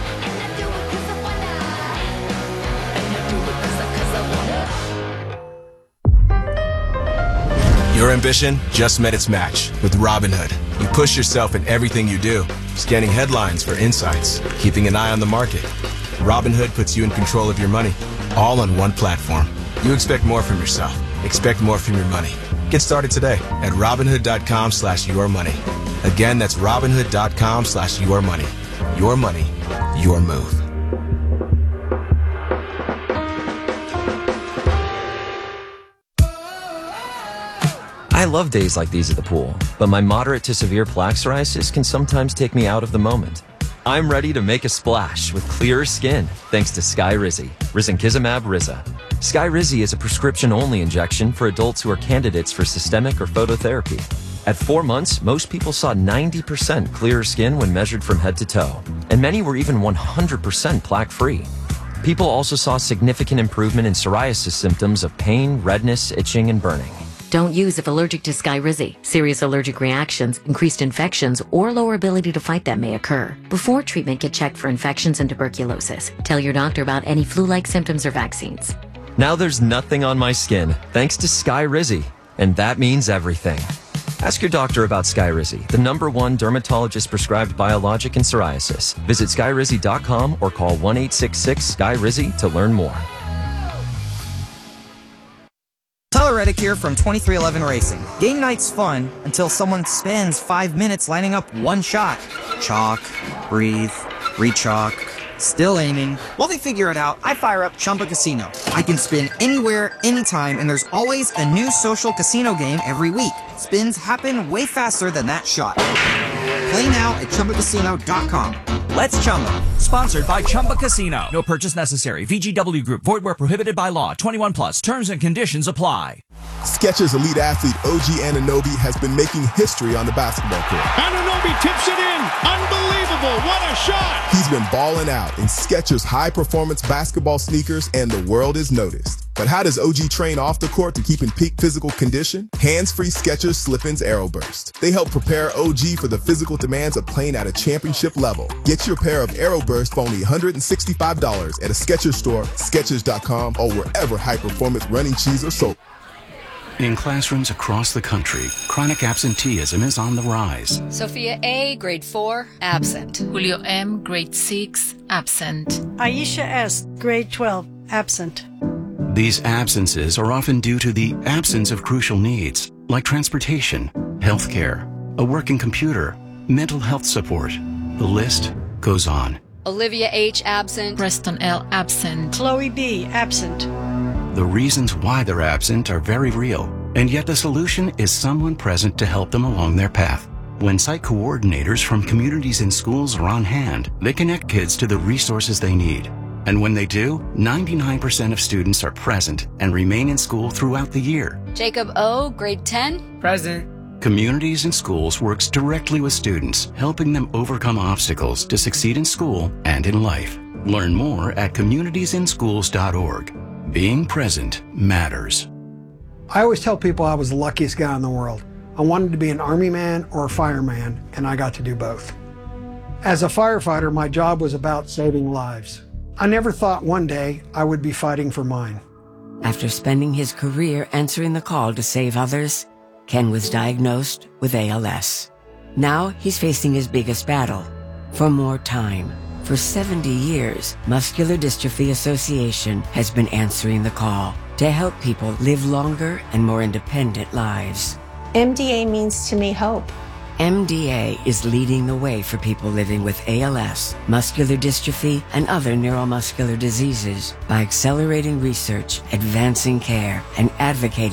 Your ambition just met its match with Robinhood. You push yourself in everything you do, scanning headlines for insights, keeping an eye on the market. Robinhood puts you in control of your money, all on one platform. You expect more from yourself. Expect more from your money. Get started today at Robinhood.com/yourmoney. Again, that's Robinhood.com/yourmoney. Your money, your move. I love days like these at the pool, but my moderate to severe plaque psoriasis can sometimes take me out of the moment. I'm ready to make a splash with clearer skin thanks to Skyrizi, Risankizumab Riza. Skyrizi is a prescription-only injection for adults who are candidates for systemic or phototherapy. At 4 months, most people saw 90% clearer skin when measured from head to toe, and many were even 100% plaque-free. People also saw significant improvement in psoriasis symptoms of pain, redness, itching, and burning. Don't use if allergic to Skyrizi. Serious allergic reactions, increased infections, or lower ability to fight them may occur. Before treatment, get checked for infections and tuberculosis. Tell your doctor about any flu-like symptoms or vaccines. Now there's nothing on my skin thanks to Skyrizi, and that means everything. Ask your doctor about Skyrizi, the #1 dermatologist-prescribed biologic in psoriasis. Visit Skyrizi.com or call 1-866-SKY-RIZI to learn more. Tyler Reddick here from 2311 Racing. Game night's fun until someone spends 5 minutes lining up one shot. Chalk, breathe, re-chalk, still aiming. While they figure it out, I fire up Chumba Casino. I can spin anywhere, anytime, and there's always a new social casino game every week. Spins happen way faster than that shot. Play now at ChumbaCasino.com. Let's Chumba. Sponsored by Chumba Casino. No purchase necessary. VGW Group. Void where prohibited by law. 21 plus. Terms and conditions apply. Skechers elite athlete OG Anunoby has been making history on the basketball court. Anunoby tips it in. Unbelievable. What a shot. He's been balling out in Skechers high-performance basketball sneakers, and the world is noticed. But how does OG train off the court to keep in peak physical condition? Hands-free Skechers Slip-ins AeroBurst. They help prepare OG for the physical demands of playing at a championship level. Get your pair of AeroBurst for only $165 at a Skechers store, Skechers.com, or wherever high-performance running shoes are sold. In classrooms across the country, chronic absenteeism is on the rise. Sophia A., grade 4, absent. Julio M., grade 6, absent. Aisha S., grade 12, absent. These absences are often due to the absence of crucial needs, like transportation, healthcare, a working computer, mental health support. The list goes on. Olivia H., absent. Preston L., absent. Chloe B., absent. The reasons why they're absent are very real, and yet the solution is someone present to help them along their path. When site coordinators from communities and schools are on hand, they connect kids to the resources they need. And when they do, 99% of students are present and remain in school throughout the year. Jacob O., grade 10, present. Communities and Schools works directly with students, helping them overcome obstacles to succeed in school and in life. Learn more at communitiesinschools.org. Being present matters. I always tell people I was the luckiest guy in the world. I wanted to be an Army man or a fireman, and I got to do both. As a firefighter, my job was about saving lives. I never thought one day I would be fighting for mine. After spending his career answering the call to save others, Ken was diagnosed with ALS. Now he's facing his biggest battle, for more time. For 70 years, Muscular Dystrophy Association has been answering the call to help people live longer and more independent lives. MDA means to me hope. MDA is leading the way for people living with ALS, muscular dystrophy, and other neuromuscular diseases by accelerating research, advancing care, and advocating